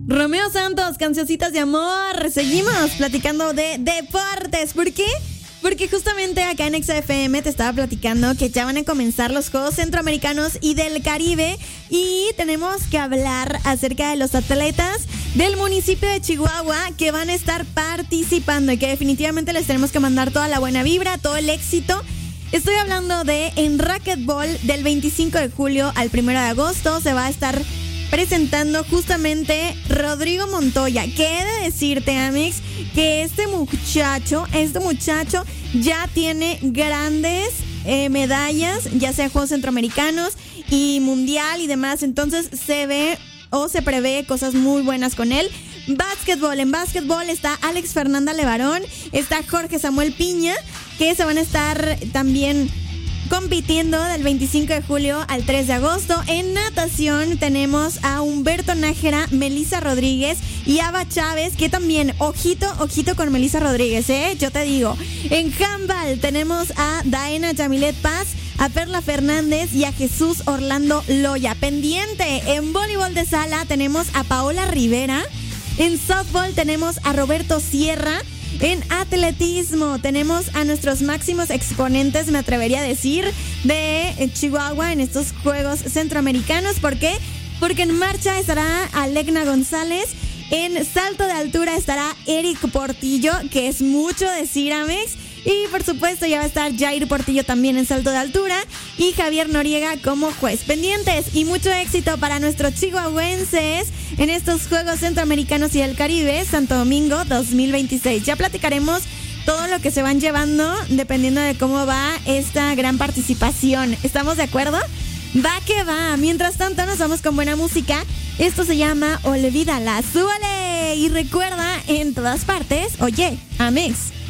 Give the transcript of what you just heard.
Romeo Santos, cancioncitas de amor. Seguimos platicando de deportes. ¿Por qué? Porque justamente acá en XFM te estaba platicando que ya van a comenzar los Juegos Centroamericanos y del Caribe y tenemos que hablar acerca de los atletas del municipio de Chihuahua que van a estar participando y que definitivamente les tenemos que mandar toda la buena vibra, todo el éxito. Estoy hablando de en racquetball del 25 de julio al 1 de agosto se va a estar presentando justamente Rodrigo Montoya. ¿Qué he de decirte, Amix? Que este muchacho ya tiene grandes medallas, ya sea Juegos Centroamericanos y Mundial y demás. Entonces se ve o se prevé cosas muy buenas con él. Básquetbol. En básquetbol está Alex Fernanda Levarón, está Jorge Samuel Piña, que se van a estar también compitiendo del 25 de julio al 3 de agosto. En natación tenemos a Humberto Nájera, Melissa Rodríguez y Ava Chávez, que también, ojito con Melissa Rodríguez, yo te digo. En handball tenemos a Daena Yamilet Paz, a Perla Fernández y a Jesús Orlando Loya. Pendiente. En voleibol de sala tenemos a Paola Rivera. En softball tenemos a Roberto Sierra. En atletismo tenemos a nuestros máximos exponentes, me atrevería a decir, de Chihuahua en estos Juegos Centroamericanos. ¿Por qué? Porque en marcha estará Alegna González. En salto de altura estará Eric Portillo, que es mucho decir, Amex. Y por supuesto ya va a estar Jair Portillo también en salto de altura y Javier Noriega como juez. Pendientes y mucho éxito para nuestros chihuahuenses en estos Juegos Centroamericanos y del Caribe Santo Domingo 2026. Ya platicaremos todo lo que se van llevando dependiendo de cómo va esta gran participación. ¿Estamos de acuerdo? Va que va. Mientras tanto nos vamos con buena música. Esto se llama Olvídala. ¡Súbale! Y recuerda, en todas partes, oye, Amex